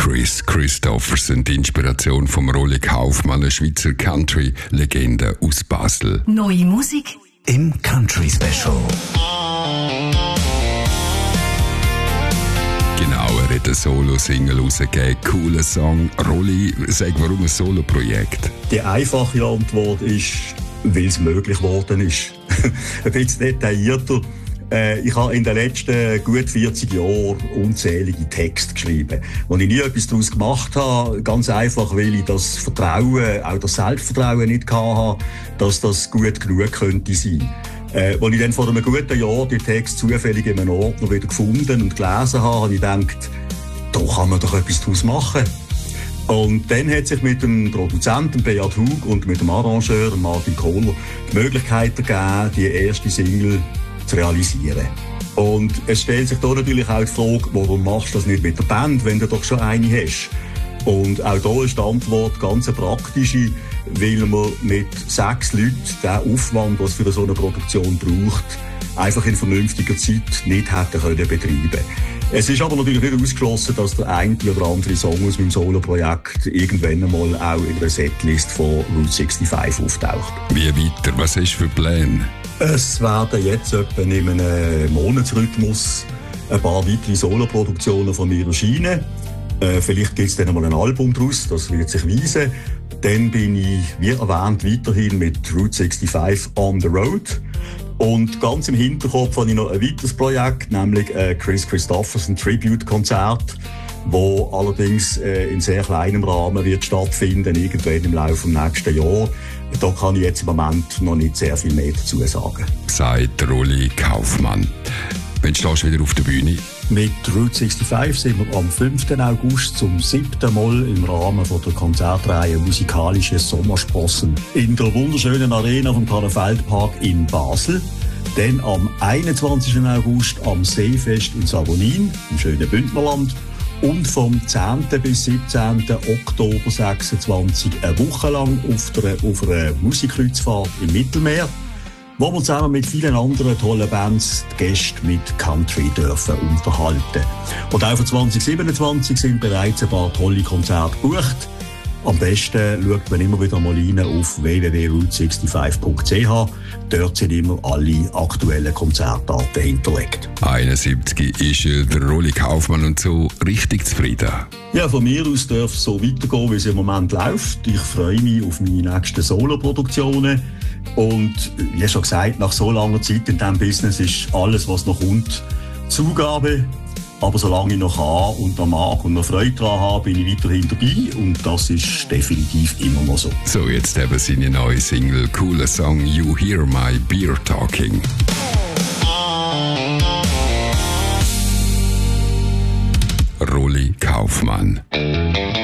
Kris Kristofferson, die Inspiration vom Rolli Kaufmann, eine Schweizer Country-Legende aus Basel. Neue Musik im Country Special. Genau, er hat eine Solo-Single rausgegeben, cooler Song. Rolli, sag, warum ein Solo-Projekt? Die einfache Antwort ist, weil es möglich geworden ist. Ein bisschen detaillierter. Ich habe in den letzten gut 40 Jahren unzählige Texte geschrieben. Wo ich nie etwas daraus gemacht habe, ganz einfach, weil ich das Vertrauen, auch das Selbstvertrauen nicht hatte, dass das gut genug könnte sein. Als ich dann vor einem guten Jahr die Texte zufällig in einem Ordner wieder gefunden und gelesen habe, habe ich gedacht, da kann man doch etwas daraus machen. Und dann hat sich mit dem Produzenten Beat Hug und mit dem Arrangeur Martin Kohler die Möglichkeit gegeben, die erste Single zu realisieren. Und es stellt sich da natürlich auch die Frage, warum machst du das nicht mit der Band, wenn du doch schon eine hast? Und auch da ist die Antwort ganz eine praktische, weil man mit 6 Leuten den Aufwand, was für so eine Produktion braucht, einfach in vernünftiger Zeit nicht hätte betreiben können. Es ist aber natürlich nicht ausgeschlossen, dass der eine oder andere Song aus meinem Solo-Projekt irgendwann einmal auch in der Setlist von Route 65 auftaucht. Wie weiter? Was hast du für Pläne? Es werden jetzt etwa in einem Monatsrhythmus ein paar weitere Solo-Produktionen von mir erscheinen. Vielleicht gibt es dann einmal ein Album daraus, das wird sich weisen. Dann bin ich, wie erwähnt, weiterhin mit Route 65 on the road. Und ganz im Hinterkopf habe ich noch ein weiteres Projekt, nämlich ein Kris Kristofferson Tribute-Konzert, wo allerdings in sehr kleinem Rahmen wird stattfinden, irgendwann im Laufe des nächsten Jahres. Da kann ich jetzt im Moment noch nicht sehr viel mehr dazu sagen. Sagt Rolli Kaufmann. Wann stehst du wieder auf der Bühne? Mit Route 65 sind wir am 5. August zum 7. Mal im Rahmen von der Konzertreihe Musikalische Sommersprossen in der wunderschönen Arena vom Karl-Feld-Park in Basel. Dann am 21. August am Seefest in Savonin, im schönen Bündnerland. Und vom 10. bis 17. Oktober 26 eine Woche lang auf einer Musikkreuzfahrt im Mittelmeer, wo wir zusammen mit vielen anderen tollen Bands die Gäste mit Country dürfen unterhalten. Und auch für 2027 sind bereits ein paar tolle Konzerte gebucht. Am besten schaut man immer wieder mal rein auf www.route65.ch. Dort sind immer alle aktuellen Konzertdaten hinterlegt. 71 ist der Rolli Kaufmann und so richtig zufrieden. Ja, von mir aus darf es so weitergehen, wie es im Moment läuft. Ich freue mich auf meine nächsten Solo-Produktionen. Und wie schon gesagt, nach so langer Zeit in diesem Business ist alles, was noch kommt, Zugabe. Aber solange ich noch kann und noch mag und noch Freude daran habe, bin ich weiterhin dabei. Und das ist definitiv immer noch so. So, jetzt haben sie eine neue Single, cooler Song, You Hear My Beer Talking. Rolli Kaufmann.